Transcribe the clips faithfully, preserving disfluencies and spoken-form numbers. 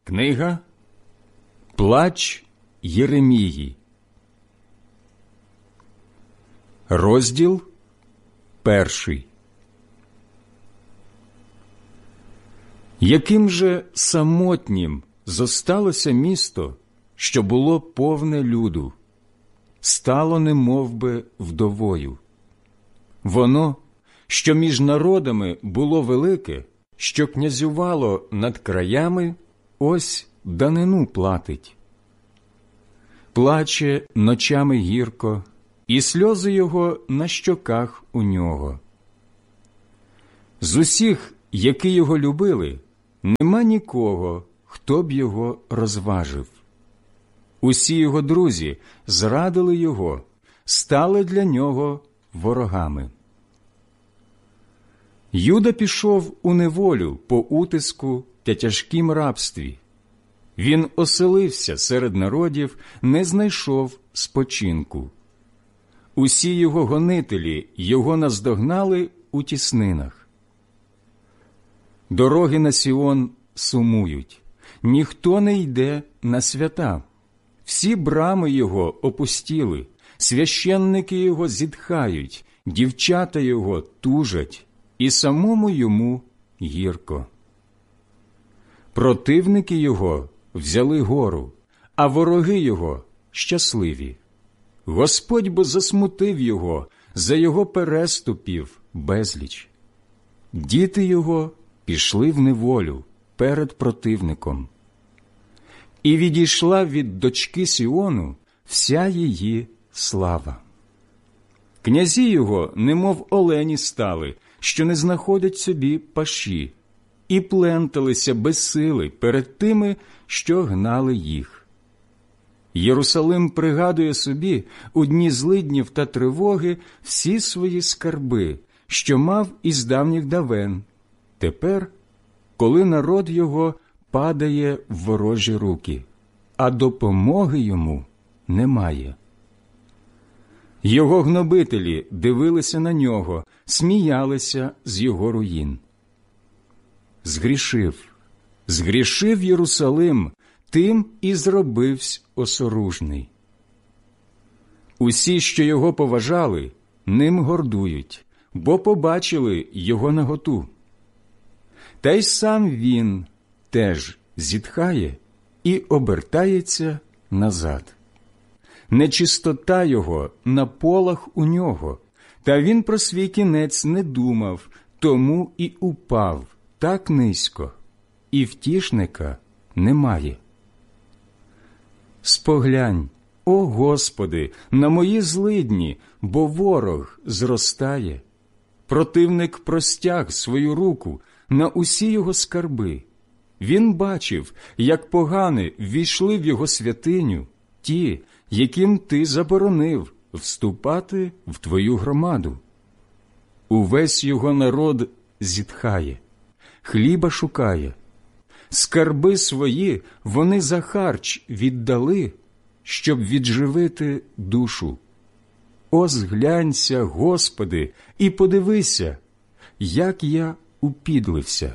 Книга «Плач Єремії», розділ перший. Яким же самотнім зосталося місто, що було повне люду, стало немовби вдовою. Воно, що між народами було велике, що князювало над краями, ось данину платить. Плаче ночами гірко, і сльози його на щоках у нього. З усіх, які його любили, нема нікого, хто б його розважив. Усі його друзі зрадили його, стали для нього ворогами. Юда пішов у неволю по утиску та тяжкім рабстві. Він оселився серед народів, не знайшов спочинку. Усі його гонителі його наздогнали у тіснинах. Дороги на Сіон сумують, ніхто не йде на свята. Всі брами його опустіли, священники його зітхають, дівчата його тужать, і самому йому гірко. Противники його взяли гору, а вороги його щасливі. Господь бо засмутив його, за його переступів безліч. Діти його пішли в неволю перед противником. І відійшла від дочки Сіону вся її слава. Князі його, немов олені стали, що не знаходять собі паші, і пленталися без сили перед тими, що гнали їх. Єрусалим пригадує собі у дні злиднів та тривоги всі свої скарби, що мав із давніх давен, тепер, коли народ його падає в ворожі руки, а допомоги йому немає. Його гнобителі дивилися на нього, сміялися з його руїн. Згрішив, згрішив Єрусалим, тим і зробивсь осоружний. Усі, що його поважали, ним гордують, бо побачили його наготу. Та й сам він теж зітхає і обертається назад. Нечистота його на полах у нього, та він про свій кінець не думав, тому і упав так низько, і втішника немає. Споглянь, о Господи, на мої злидні, бо ворог зростає. Противник простяг свою руку на усі його скарби. Він бачив, як погани ввійшли в його святиню, ті, яким ти заборонив вступати в твою громаду. Увесь його народ зітхає, хліба шукає. Скарби свої вони за харч віддали, щоб відживити душу. О, зглянься, Господи, і подивися, як я упідлився.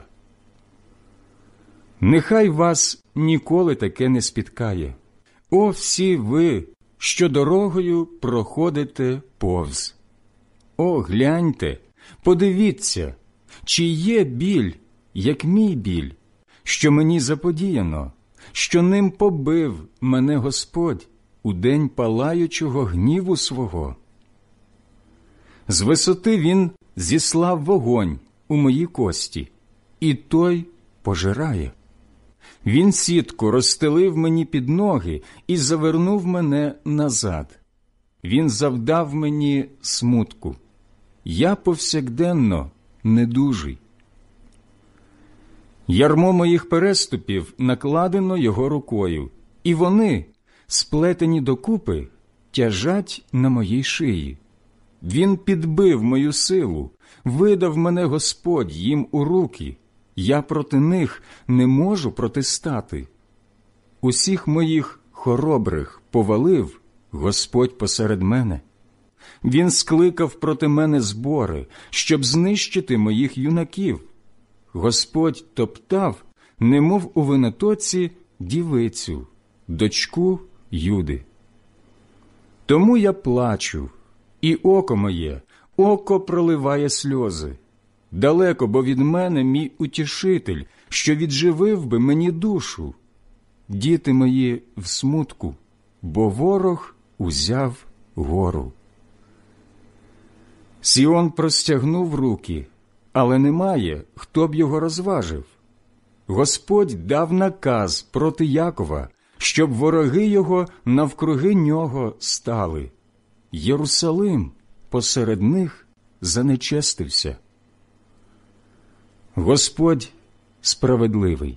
Нехай вас ніколи таке не спіткає. О, всі ви, що дорогою проходите повз. О, гляньте, подивіться, чи є біль, як мій біль, що мені заподіяно, що ним побив мене Господь у день палаючого гніву свого. З висоти він зіслав вогонь у мої кості, і той пожирає. Він сітку розстелив мені під ноги і завернув мене назад. Він завдав мені смутку. Я повсякденно недужий. Ярмо моїх переступів накладено його рукою, і вони, сплетені докупи, тяжать на моїй шиї. Він підбив мою силу, видав мене Господь їм у руки. Я проти них не можу протистати. Усіх моїх хоробрих повалив Господь посеред мене. Він скликав проти мене збори, щоб знищити моїх юнаків. Господь топтав, немов у винотоці, дівицю, дочку Юди. Тому я плачу, і око моє, око проливає сльози. Далеко бо від мене мій утішитель, що відживив би мені душу. Діти мої в смутку, бо ворог узяв гору. Сіон простягнув руки, але немає, хто б його розважив. Господь дав наказ проти Якова, щоб вороги його навкруги нього стали. Єрусалим посеред них занечестився. Господь справедливий,